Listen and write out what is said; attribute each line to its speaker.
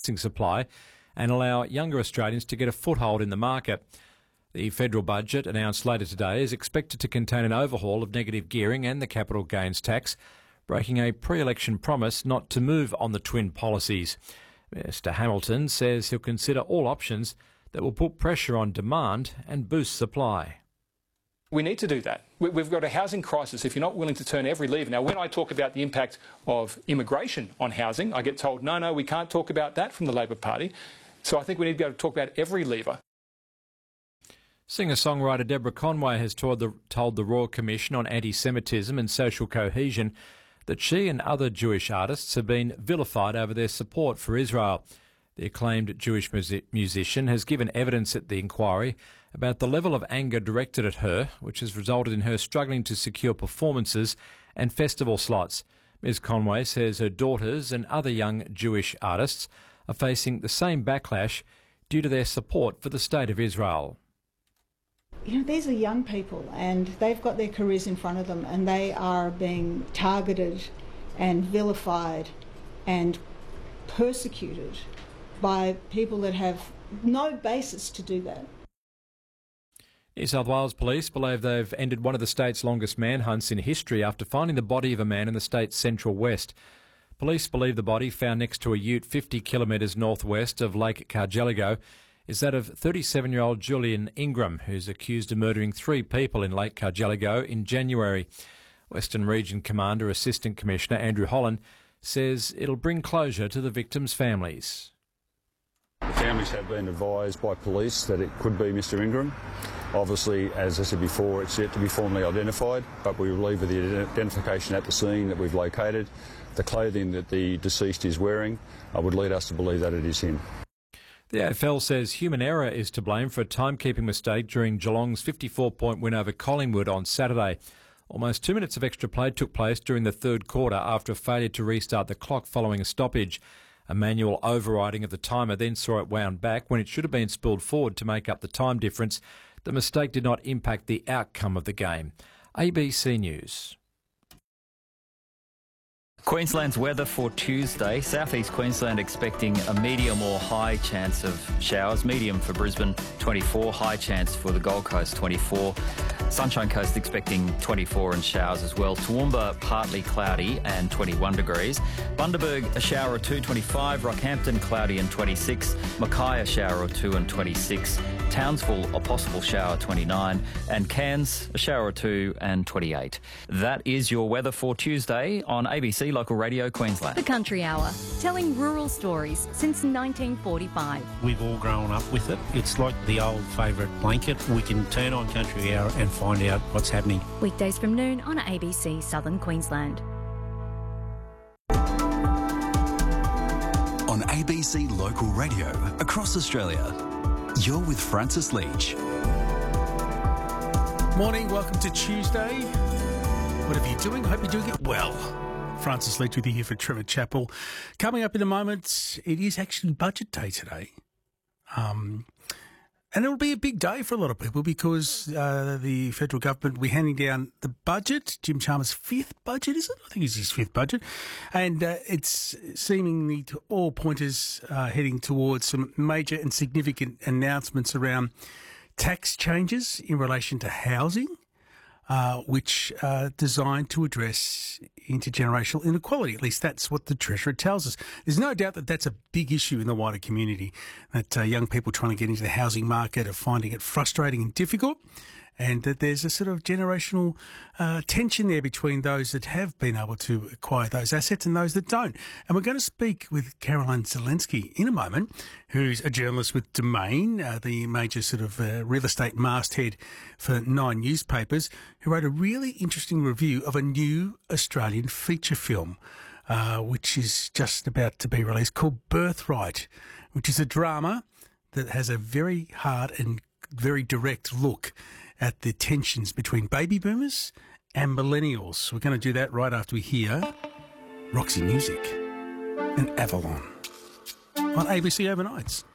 Speaker 1: existing supply and allow younger Australians to get a foothold in the market. The federal budget, announced later today, is expected to contain an overhaul of negative gearing and the capital gains tax, breaking a pre-election promise not to move on the twin policies. Mr Hamilton says he'll consider all options that will put pressure on demand and boost supply.
Speaker 2: We need to do that. We've got a housing crisis if you're not willing to turn every lever. Now, when I talk about the impact of immigration on housing, I get told, no, we can't talk about that from the Labor Party. So I think we need to be able to talk about every lever.
Speaker 1: Singer-songwriter Deborah Conway has told the Royal Commission on Anti-Semitism and Social Cohesion that she and other Jewish artists have been vilified over their support for Israel. The acclaimed Jewish musician has given evidence at the inquiry about the level of anger directed at her, which has resulted in her struggling to secure performances and festival slots. Ms Conway says her daughters and other young Jewish artists are facing the same backlash due to their support for the State of Israel.
Speaker 3: You know, these are young people and they've got their careers in front of them and they are being targeted and vilified and persecuted by people that have no basis to do that.
Speaker 1: New South Wales Police believe they've ended one of the state's longest manhunts in history after finding the body of a man in the state's central west. Police believe the body, found next to a ute 50 kilometres northwest of Lake Cargelligo, is that of 37-year-old Julian Ingram, who's accused of murdering 3 people in Lake Cargelligo in January. Western Region Commander Assistant Commissioner Andrew Holland says it'll bring closure to the victims' families.
Speaker 4: The families have been advised by police that it could be Mr Ingram. Obviously, as I said before, it's yet to be formally identified, but we believe with the identification at the scene that we've located, the clothing that the deceased is wearing would lead us to believe that it is him.
Speaker 1: The AFL says human error is to blame for a timekeeping mistake during Geelong's 54-point win over Collingwood on Saturday. Almost 2 minutes of extra play took place during the third quarter after a failure to restart the clock following a stoppage. A manual overriding of the timer then saw it wound back when it should have been spilled forward to make up the time difference. The mistake did not impact the outcome of the game. ABC News.
Speaker 5: Queensland's weather for Tuesday. Southeast Queensland expecting a medium or high chance of showers. Medium for Brisbane, 24. High chance for the Gold Coast, 24. Sunshine Coast expecting 24 and showers as well. Toowoomba partly cloudy and 21 degrees. Bundaberg a shower or 2, 25. Rockhampton cloudy and 26. Mackay a shower or 2 and 26. Townsville a possible shower, 29. And Cairns a shower or 2 and 28. That is your weather for Tuesday on ABC Local Radio Queensland.
Speaker 6: The Country Hour, telling rural stories since 1945.
Speaker 7: We've all grown up with it. It's like the old favourite blanket. We can turn on Country Hour and find out what's happening.
Speaker 6: Weekdays from noon on ABC Southern Queensland.
Speaker 8: On ABC Local Radio across Australia, you're with Francis Leach.
Speaker 9: Morning, welcome to Tuesday. Whatever you're doing, I hope you're doing it well. Francis Leach with you here for Trevor Chappell. Coming up in a moment, it is actually budget day today. And it'll be a big day for a lot of people because the federal government will be handing down the budget, Jim Chalmers' 5th budget, is it? I think it's his 5th budget. And it's seemingly to all pointers heading towards some major and significant announcements around tax changes in relation to housing, which are designed to address intergenerational inequality. At least that's what the Treasurer tells us. There's no doubt that that's a big issue in the wider community, that young people trying to get into the housing market are finding it frustrating and difficult, and that there's a sort of generational tension there between those that have been able to acquire those assets and those that don't. And we're going to speak with Caroline Zelensky in a moment, who's a journalist with Domain, the major sort of real estate masthead for 9 newspapers, who wrote a really interesting review of a new Australian feature film, which is just about to be released, called Birthright, which is a drama that has a very hard and very direct look at the tensions between baby boomers and millennials. We're going to do that right after we hear Roxy Music and Avalon on ABC Overnights.